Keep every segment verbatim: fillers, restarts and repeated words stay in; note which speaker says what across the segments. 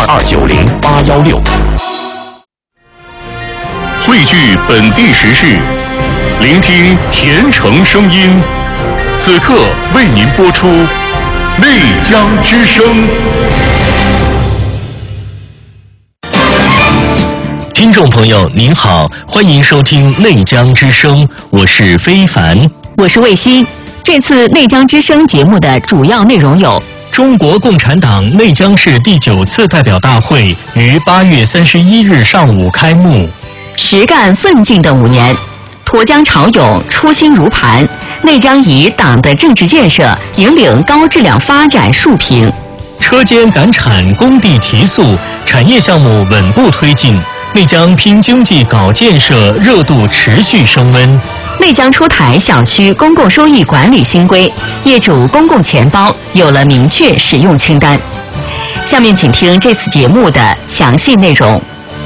Speaker 1: 二九零八幺六。汇聚本地时事，聆听甜城声音。此刻为您播出内江之声。
Speaker 2: 听众朋友您好，欢迎收听内江之声，我是非凡，
Speaker 3: 我是卫西。这次内江之声节目的主要内容有：
Speaker 2: 中国共产党内江市第九次代表大会于八月三十一日上午开幕；
Speaker 3: 实干奋进的五年，沱江潮涌，初心如磐，内江以党的政治建设引领高质量发展树平；
Speaker 2: 车间赶产，工地提速，产业项目稳步推进，内江拼经济搞建设热度持续升温。
Speaker 3: 内江出台小区公共收益管理新规，业主公共钱包有了明确使用清单。下面请听这次节目的详细内容。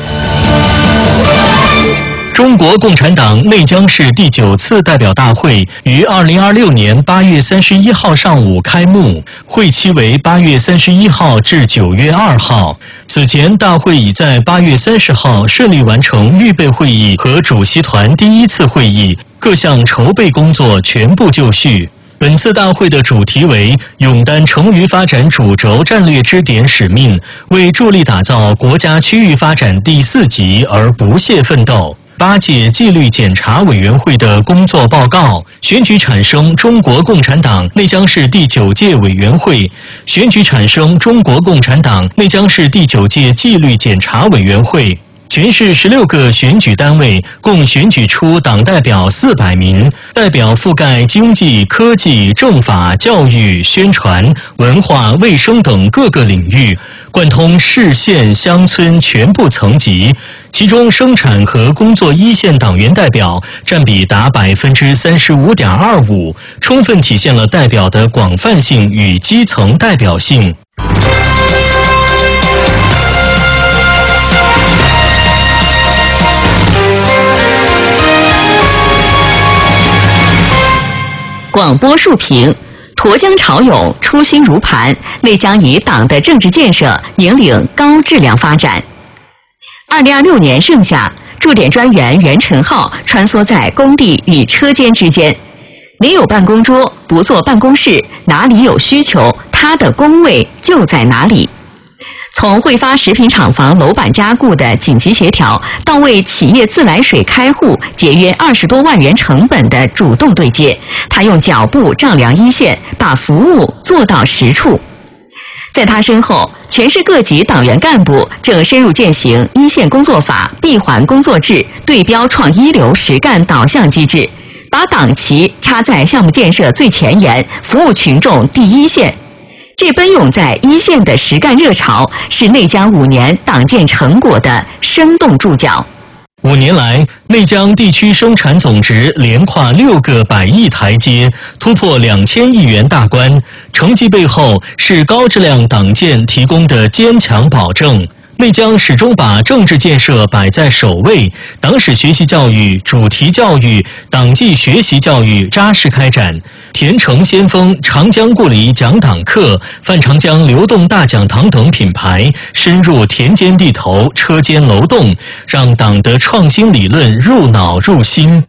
Speaker 2: 中国共产党内江市第九次代表大会于二零二六年八月三十一号上午开幕，会期为八月三十一号至九月二号。此前，大会已在八月三十号顺利完成预备会议和主席团第一次会议，各项筹备工作全部就绪。本次大会的主题为勇担成渝发展主轴战略支点使命，为助力打造国家区域发展第四极而不懈奋斗。八届纪律检查委员会的工作报告，选举产生中国共产党内江市第九届委员会，选举产生中国共产党内江市第九届纪律检查委员会。全市十六个选举单位共选举出党代表四百名，代表覆盖经济、科技、政法、教育、宣传、文化、卫生等各个领域，贯通市县乡村全部层级。其中生产和工作一线党员代表占比达百分之三十五点二五，充分体现了代表的广泛性与基层代表性。
Speaker 3: 广播述评：沱江潮涌，初心如磐，内江以党的政治建设引领高质量发展。二零二六年盛夏，驻点专员袁晨浩穿梭在工地与车间之间，没有办公桌，不坐办公室，哪里有需求，他的工位就在哪里。从汇发食品厂房楼板加固的紧急协调，到为企业自来水开户节约二十多万元成本的主动对接，他用脚步丈量一线，把服务做到实处。在他身后，全市各级党员干部正深入践行一线工作法、闭环工作制、对标创一流实干导向机制，把党旗插在项目建设最前沿，服务群众第一线。这奔涌在一线的实干热潮，是内江五年党建成果的生动注脚。
Speaker 2: 五年来，内江地区生产总值连跨六个百亿台阶，突破两千亿元大关。成绩背后是高质量党建提供的坚强保证。内江始终把政治建设摆在首位，党史学习教育、主题教育、党纪学习教育扎实开展。甜城先锋、长江故里讲党课、范长江流动大讲堂等品牌深入田间地头、车间楼栋，让党的创新理论入脑入心。